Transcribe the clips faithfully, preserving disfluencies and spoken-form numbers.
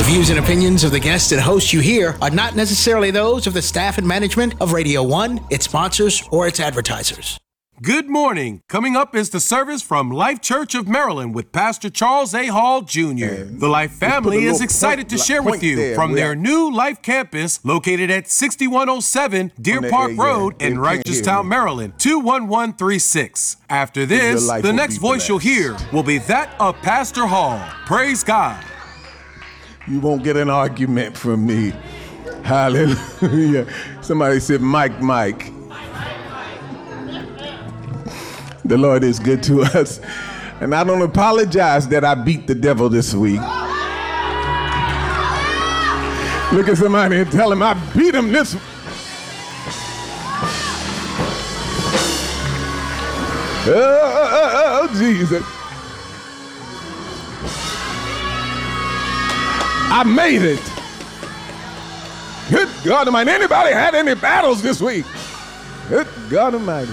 views and opinions of the guests and hosts you hear are not necessarily those of the staff and management of Radio One, its sponsors, or its advertisers. Good morning. Coming up is the service from Life Church of Maryland with Pastor Charles A. Hall Junior And the Life family is excited point, to share with you there, from their at? new Life campus located at sixty-one oh seven Deer the Park area, Road they in can't hear Reisterstown, me. Maryland, two one one three six. After your this, life the will next be voice you'll hear blessed. will be that of Pastor Hall. Praise God. You won't get an argument from me. Hallelujah. Somebody said, Mike, Mike. The Lord is good to us. And I don't apologize that I beat the devil this week. Look at somebody and tell him I beat him this week. Oh, Jesus. I made it. Good God Almighty. Anybody had any battles this week? Good God Almighty.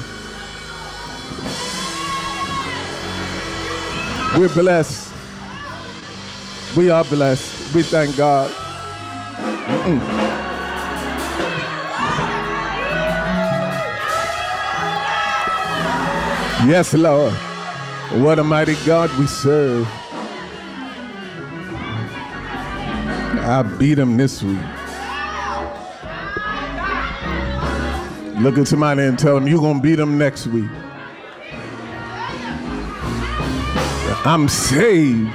We're blessed. We are blessed. We thank God. Mm-mm. Yes, Lord. What a mighty God we serve. I beat him this week. Look at somebody and tell them you're going to beat him next week. I'm saved.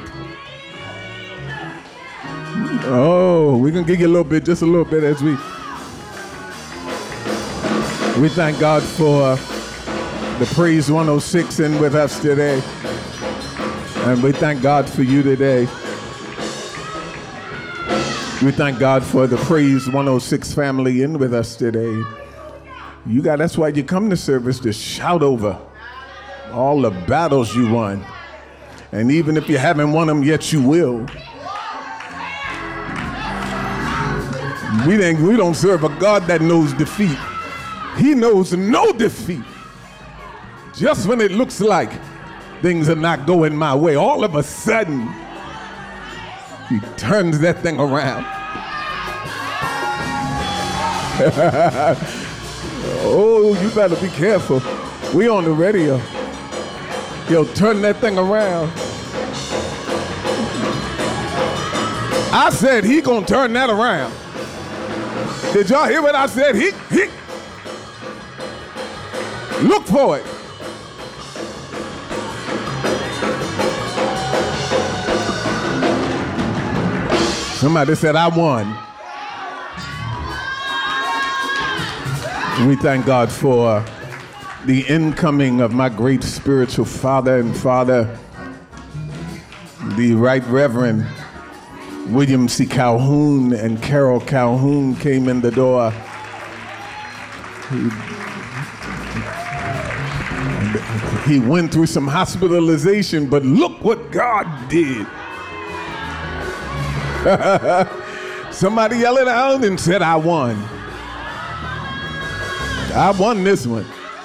Oh, we're going to give you a little bit, just a little bit as we we thank God for the Praise one oh six in with us today. And we thank God for you today. We thank God for the Praise one oh six family in with us today. You got, that's why you come to service to shout over all the battles you won. And even if you haven't won them yet, you will. We, didn't, we don't serve a God that knows defeat. He knows no defeat. Just when it looks like things are not going my way, all of a sudden, he turns that thing around. Oh, you better be careful. We on the radio. He'll turn that thing around. I said he gonna turn that around. Did y'all hear what I said? He, he. Look for it. Somebody said I won. We thank God for the incoming of my great spiritual father and father, the Right Reverend William C. Calhoun and Carol Calhoun came in the door. He, he went through some hospitalization, but look what God did. Somebody yelled it out and said, I won. I won this one.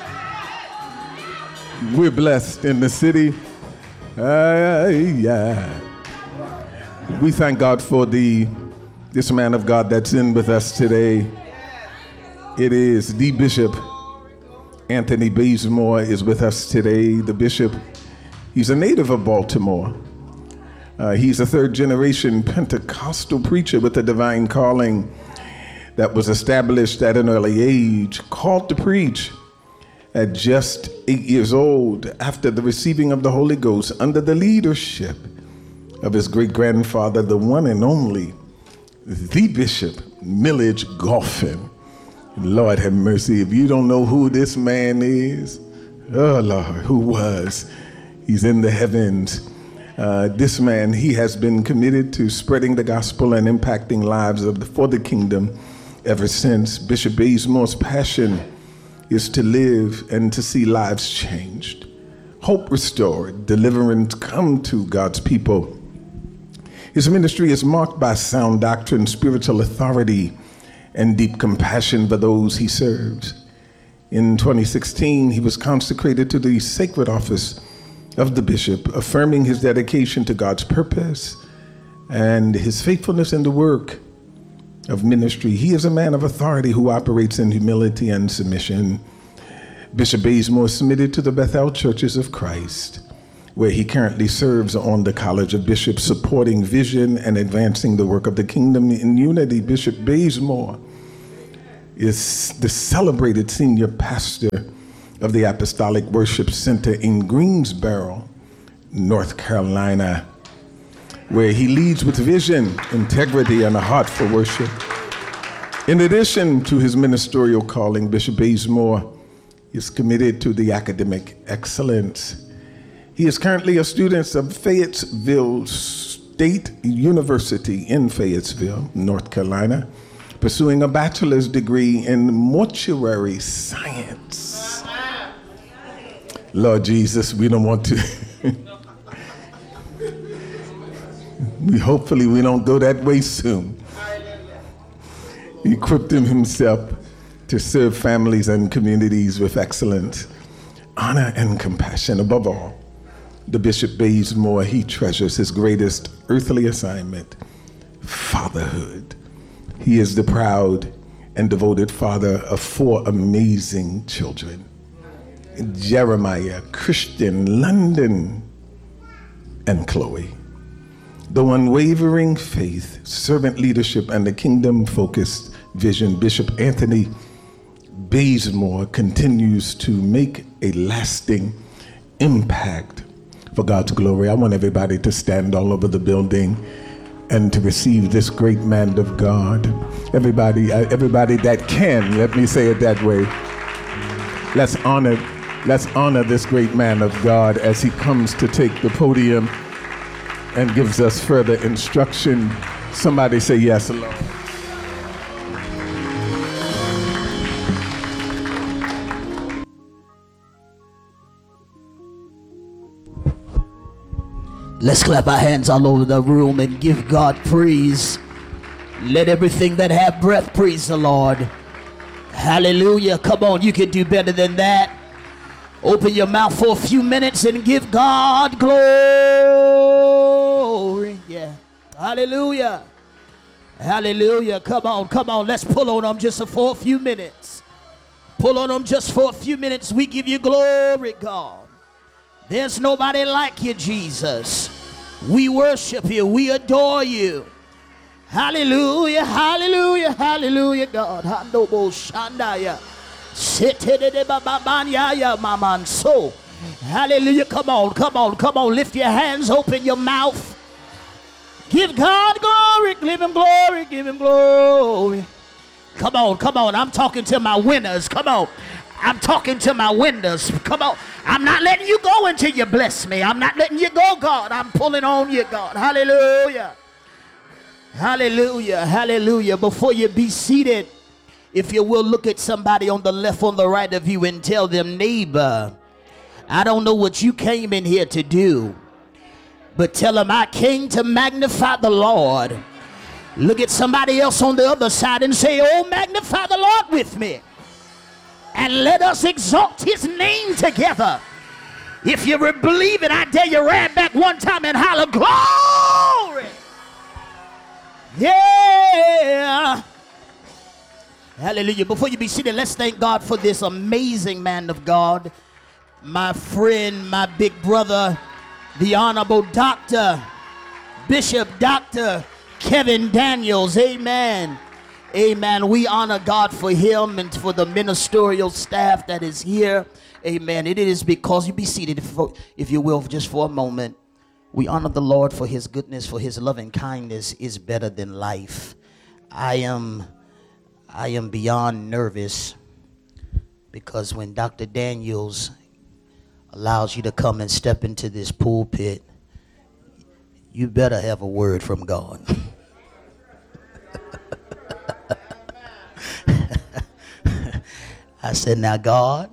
We're blessed in the city. Uh, yeah. We thank God for the this man of God that's in with us today. It is the Bishop Anthony Bazemore is with us today. The bishop, he's a native of Baltimore. Uh, he's a third generation Pentecostal preacher with a divine calling that was established at an early age, called to preach at just eight years old after the receiving of the Holy Ghost under the leadership of his great-grandfather, the one and only, the Bishop Millage Golphin. Lord have mercy, if you don't know who this man is, oh Lord, who was, he's in the heavens. Uh, this man, he has been committed to spreading the gospel and impacting lives of the, for the kingdom ever since. Bishop Bazemore's passion is to live and to see lives changed, hope restored, deliverance come to God's people. His ministry is marked by sound doctrine, spiritual authority, and deep compassion for those he serves. In twenty sixteen, he was consecrated to the sacred office of the bishop, affirming his dedication to God's purpose and his faithfulness in the work of ministry. He is a man of authority who operates in humility and submission. Bishop Bazemore submitted to the Bethel Churches of Christ, where he currently serves on the College of Bishops, supporting vision and advancing the work of the kingdom in unity. Bishop Bazemore is the celebrated senior pastor of the Apostolic Worship Center in Greensboro, North Carolina, where he leads with vision, integrity, and a heart for worship. In addition to his ministerial calling, Bishop Bazemore is committed to the academic excellence. He is currently a student of Fayetteville State University in Fayetteville, North Carolina, pursuing a bachelor's degree in mortuary science. Lord Jesus, we don't want to. We hopefully we don't go that way soon. He equipped him himself to serve families and communities with excellence, honor, and compassion. Above all, the Bishop Bazemore, he treasures his greatest earthly assignment, fatherhood. He is the proud and devoted father of four amazing children: Jeremiah, Christian, London, and Chloe. The unwavering faith, servant leadership, and the kingdom-focused vision, Bishop Anthony Bazemore continues to make a lasting impact for God's glory. I want everybody to stand all over the building and to receive this great man of God. Everybody, uh, everybody that can, let me say it that way. Let's honor, let's honor this great man of God as he comes to take the podium and gives us further instruction. Somebody say yes, Lord. Let's clap our hands all over the room and give God praise. Let everything that have breath praise the Lord. Hallelujah. Come on, you can do better than that. Open your mouth for a few minutes and give God glory. Yeah. Hallelujah. Hallelujah. Come on, come on. Let's pull on them just for a few minutes. Pull on them just for a few minutes. We give you glory, God. There's nobody like you, Jesus. We worship you. We adore you. Hallelujah. Hallelujah. Hallelujah, God. Handobo Shandaya. So, hallelujah. Come on, come on, come on. Lift your hands, open your mouth. Give God glory, give him glory, give him glory. Come on, come on. I'm talking to my winners. Come on. I'm talking to my winners. Come on. I'm not letting you go until you bless me. I'm not letting you go, God. I'm pulling on you, God. Hallelujah. Hallelujah. Hallelujah. Before you be seated, if you will, look at somebody on the left, on the right of you and tell them, neighbor, I don't know what you came in here to do, but tell them I came to magnify the Lord. Look at somebody else on the other side and say, oh, magnify the Lord with me. And let us exalt his name together. If you believe it, I dare you right back one time and holler, glory. Yeah. Hallelujah. Before you be seated, let's thank God for this amazing man of God, my friend, my big brother, the Honorable Doctor Bishop Doctor Kevin Daniels. Amen. Amen. We honor God for him and for the ministerial staff that is here. Amen. It is because, you be seated if, if you will, just for a moment. We honor the Lord for his goodness, for his loving kindness is better than life. I am... I am beyond nervous because when Doctor Daniels allows you to come and step into this pulpit, you better have a word from God. I said, now God,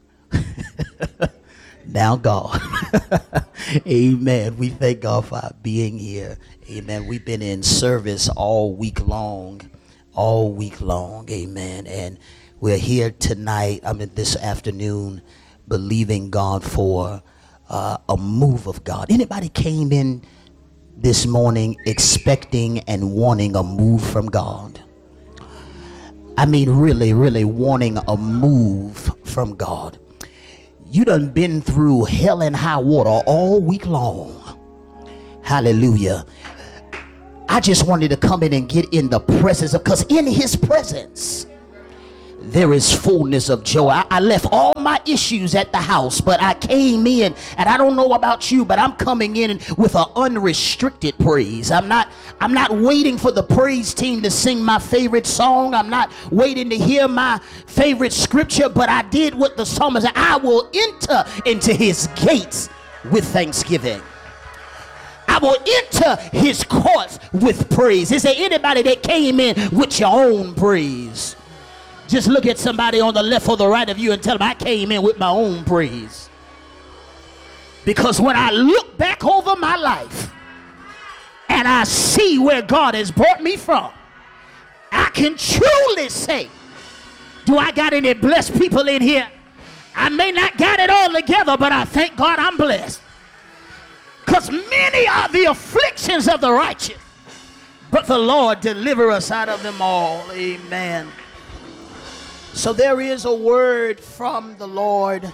now God. Amen. We thank God for being here. Amen. We've been in service all week long. all week long, amen. And we're here tonight, I mean this afternoon, believing God for uh, a move of God. Anybody came in this morning expecting and wanting a move from God. I mean, really, really wanting a move from God. You done been through hell and high water all week long. Hallelujah. I just wanted to come in and get in the presence of, because in his presence there is fullness of joy. I, I left all my issues at the house, but I came in, and I don't know about you, but I'm coming in with an unrestricted praise. I'm not I'm not waiting for the praise team to sing my favorite song. I'm not waiting to hear my favorite scripture, but I did what the psalmist said. I will enter into his gates with thanksgiving. I will enter his courts with praise. Is there anybody that came in with your own praise? Just look at somebody on the left or the right of you and tell them, I came in with my own praise. Because when I look back over my life and I see where God has brought me from, I can truly say, do I got any blessed people in here? I may not got it all together, but I thank God I'm blessed. Because many are the afflictions of the righteous, but the Lord deliver us out of them all. Amen. So there is a word from the Lord.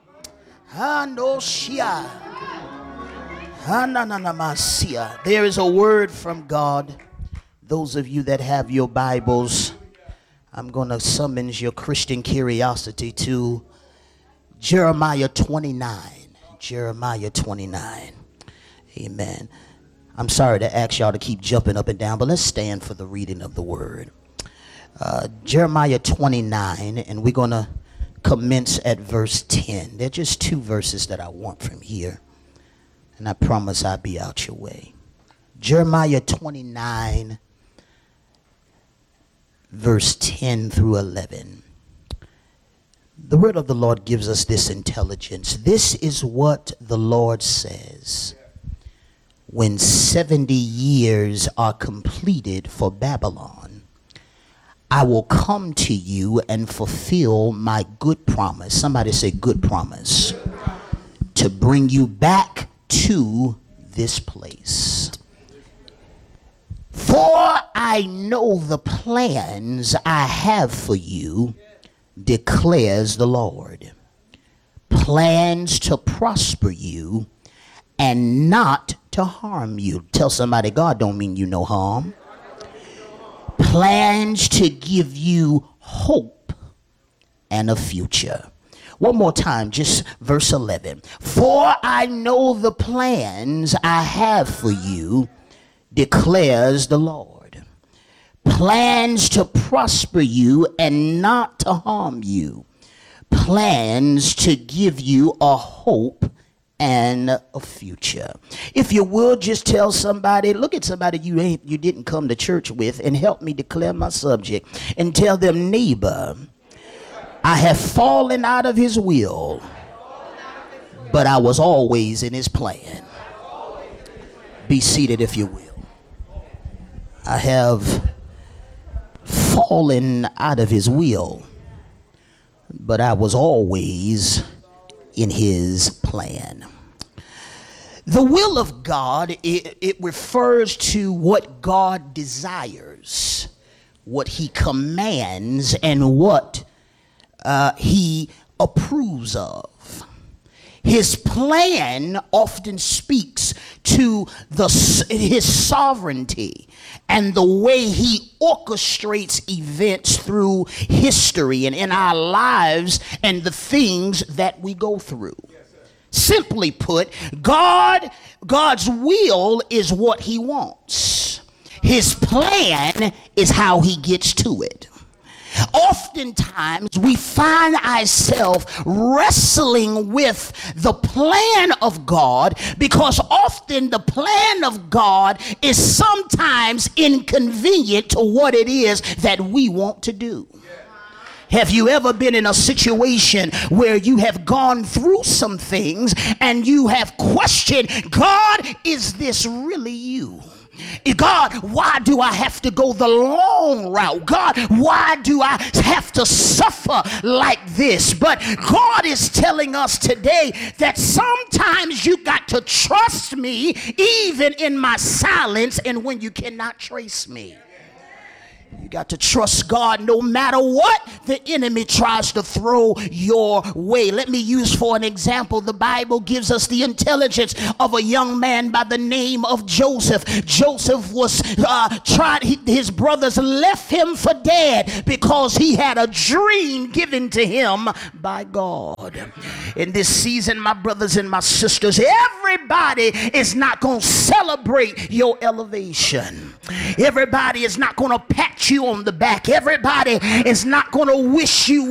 There is a word from God. Those of you that have your Bibles, I'm going to summons your Christian curiosity to Jeremiah twenty-nine. Jeremiah twenty-nine. Amen. I'm sorry to ask y'all to keep jumping up and down, but let's stand for the reading of the word. Uh, Jeremiah twenty-nine, and we're going to commence at verse ten. There are just two verses that I want from here, and I promise I'll be out your way. Jeremiah twenty-nine, verse ten through eleven. The word of the Lord gives us this intelligence. This is what the Lord says. When seventy years are completed for Babylon, I will come to you and fulfill my good promise. Somebody say good promise. To bring you back to this place. For I know the plans I have for you, declares the Lord. Plans to prosper you and not to harm you. Tell somebody, God don't mean you no harm. Plans to give you hope and a future. One more time, just verse eleven. For I know the plans I have for you, declares the Lord. Plans to prosper you and not to harm you. Plans to give you a hope and a future. If you will, just tell somebody, look at somebody you ain't you didn't come to church with, and help me declare my subject, and tell them, neighbor, I have fallen out of his will, but I was always in his plan. Be seated if you will. I have fallen out of his will, but I was always in his plan. The will of God, it, it refers to what God desires, what he commands, and what uh, he approves of. His plan often speaks to the, his sovereignty and the way he orchestrates events through history and in our lives and the things that we go through. Simply put, God, God's will is what he wants. His plan is how he gets to it. Oftentimes we find ourselves wrestling with the plan of God, because often the plan of God is sometimes inconvenient to what it is that we want to do. Have you ever been in a situation where you have gone through some things and you have questioned, God, is this really you? God, why do I have to go the long route? God, why do I have to suffer like this? But God is telling us today that sometimes you got to trust me even in my silence and when you cannot trace me. You got to trust God no matter what the enemy tries to throw your way. Let me use for an example. The Bible gives us the intelligence of a young man by the name of Joseph. Joseph was uh, tried. He, his brothers left him for dead because he had a dream given to him by God. In this season, my brothers and my sisters, everybody is not going to celebrate your elevation. Everybody is not going to pat you on the back. Everybody is not going to wish you